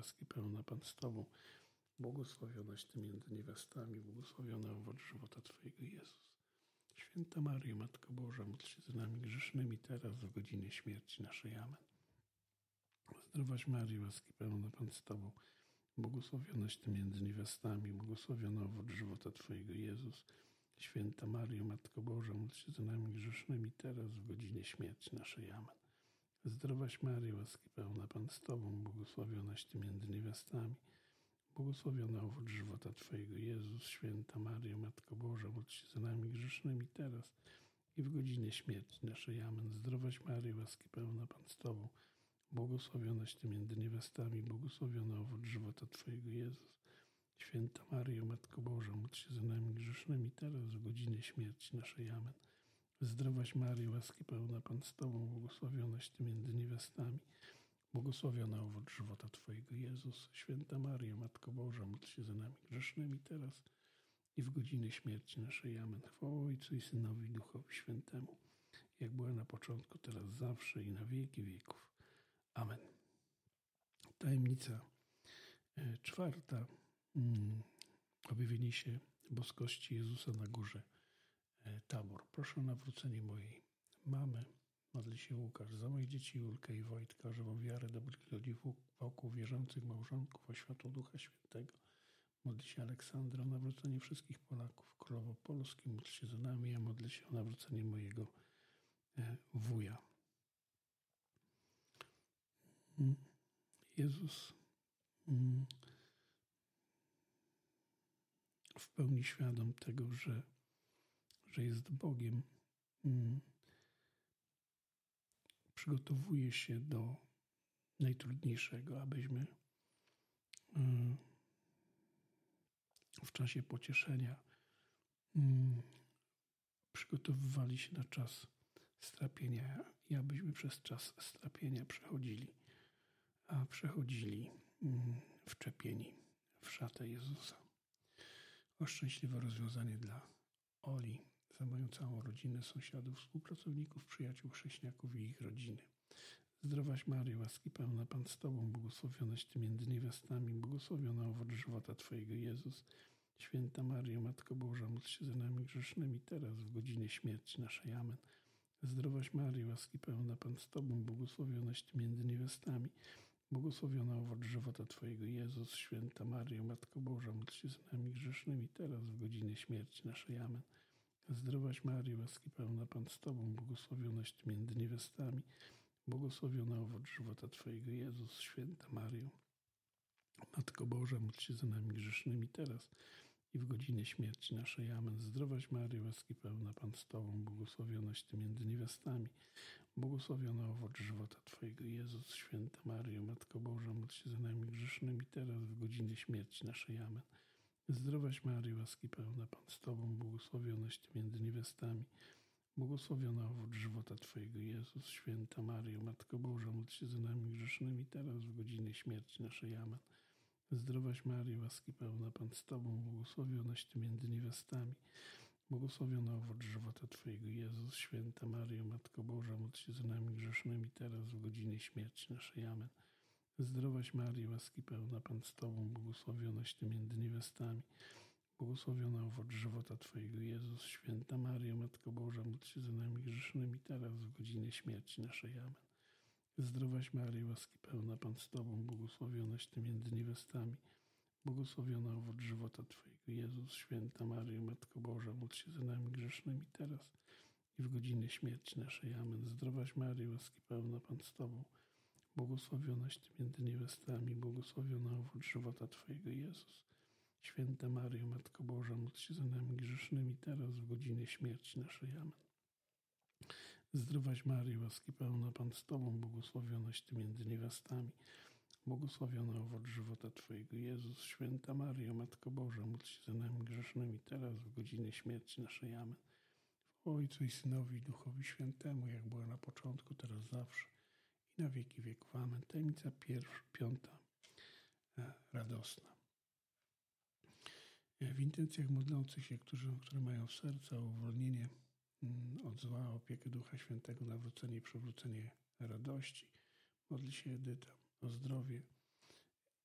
łaski pełna Pan z Tobą, błogosławionaś Ty między niewiastami, błogosławiony owoc żywota Twojego, Jezus. Święta Maryjo, Matko Boża, módl się za nami grzesznymi, teraz w godzinie śmierci naszej. Amen. Zdrowaś Maryjo, łaski pełna Pan z Tobą, błogosławionaś Ty między niewiastami, błogosławiony owoc żywota Twojego, Jezus. Święta Maryjo, Matko Boża, módl się za nami grzesznymi, teraz w godzinie śmierci naszej. Amen. Zdrowaś Maryjo, łaski pełna Pan z Tobą, błogosławionaś Ty między niewiastami, błogosławiony owoc żywota Twojego, Jezus. Święta Maryjo, Matko Boża, módl się za nami grzesznymi, teraz i w godzinie śmierci naszej. Amen. Zdrowaś Maryjo, łaski pełna Pan z Tobą, błogosławionaś Ty między niewiastami, błogosławiony owoc żywota Twojego, Jezus. Święta Maryjo, Matko Boża, módl się za nami grzesznymi, teraz w godzinie śmierci naszej. Amen. Zdrowaś Maryjo, łaski pełna Pan z Tobą, błogosławionaś Ty między niewiastami, błogosławiony owoc żywota Twojego, Jezus. Święta Maryjo, Matko Boża, módl się za nami grzesznymi, teraz i w godzinie śmierci naszej. Amen. Chwała Ojcu i Synowi i Duchowi Świętemu, jak była na początku, teraz zawsze i na wieki wieków. Amen. Tajemnica czwarta. Objawienie się boskości Jezusa na górze Tabor. Proszę o nawrócenie mojej mamy. Modli się Łukasz za moje dzieci Julkę i Wojtka, żywą wiarę dobrych ludzi wokół wierzących małżonków, o światło Ducha Świętego. Modli się Aleksandra o nawrócenie wszystkich Polaków. Królowo Polski, módl się za nami. Ja modlę się o nawrócenie mojego wuja. Jezus w pełni świadom tego, że jest Bogiem, przygotowuje się do najtrudniejszego, abyśmy w czasie pocieszenia przygotowywali się na czas strapienia i abyśmy przez czas strapienia przechodzili wczepieni w szatę Jezusa. O szczęśliwe rozwiązanie dla Oli, za moją całą rodzinę, sąsiadów, współpracowników, przyjaciół, chrześcijaków i ich rodziny. Zdrowaś Maryjo, łaski pełna Pan z Tobą, błogosławionaś Ty między niewiastami, błogosławiony owoc żywota Twojego, Jezus. Święta Maryjo, Matko Boża, módl się za nami grzesznymi, teraz w godzinie śmierci naszej. Amen. Zdrowaś Maryjo, łaski pełna Pan z Tobą, błogosławionaś Ty między niewiastami, błogosławiony owoc żywota Twojego, Jezus. Święta Maryjo, Matko Boża, módl się za nami grzesznymi, teraz w godzinie śmierci naszej. Amen. Zdrowaś Maryjo, łaski pełna Pan z Tobą, błogosławionaś Ty między niewiastami, błogosławiony owoc żywota Twojego, Jezus. Święta Maryjo, Matko Boża, módl się za nami grzesznymi, teraz i w godzinie śmierci naszej. Amen. Zdrowaś Maryjo, łaski pełna Pan z Tobą, błogosławionaś Ty między niewiastami, błogosławiony owoc żywota Twojego, Jezus. Święta Maryjo, Matko Boża, módl się za nami grzesznymi, teraz w godzinie śmierci naszej. Amen. Zdrowaś Maryjo, łaski pełna Pan z Tobą, błogosławionaś Ty między niewiastami, błogosławiony owoc żywota Twojego, Jezus. Święta Maryjo, Matko Boża, módl się za nami grzesznymi, teraz w godzinie śmierci naszej. Amen. Zdrowaś Maryjo, łaski pełna Pan z Tobą, błogosławionaś Ty między niewiastami, błogosławiony owoc żywota Twojego, Jezus. Święta Maryjo, Matko Boża, módl się za nami grzesznymi, teraz w godzinie śmierci naszej. Amen. Zdrowaś Maryjo, łaski pełna Pan z Tobą, błogosławionaś Ty między niewiastami, błogosławiony owoc żywota Twojego, Jezus. Święta Maryjo, Matko Boża, módl się za nami grzesznymi, teraz w godzinie śmierci naszej. Amen. Zdrowaś Maryjo, łaski pełna Pan z Tobą, błogosławionaś Ty między niewiastami, błogosławiony owoc żywota Twojego, Jezus. Święta Maryjo, Matko Boża, módl się za nami grzesznymi, teraz i w godzinie śmierci naszej. Amen. Zdrowaś Maryjo, łaski pełna Pan z Tobą, błogosławionaś Ty między niewiastami, błogosławiony owoc żywota Twojego, Jezus. Święta Maryjo, Matko Boża, módl się za nami grzesznymi, teraz w godzinie śmierci naszej. Amen. Zdrowaś Maryjo, łaski pełna Pan z Tobą, błogosławionaś Ty między niewiastami, błogosławiony owoc żywota Twojego, Jezus. Święta Maryjo, Matko Boża, módl się za nami grzesznymi, teraz w godzinie śmierci naszej. Amen. W Ojcu i Synowi i Duchowi Świętemu, jak była na początku, teraz zawsze i na wieki wieków. Amen. Tajemnica piąta, radosna. W intencjach modlących się, które mają w sercu o uwolnienie od zła, opiekę Ducha Świętego, nawrócenie i przywrócenie radości, modli się Edyta o zdrowie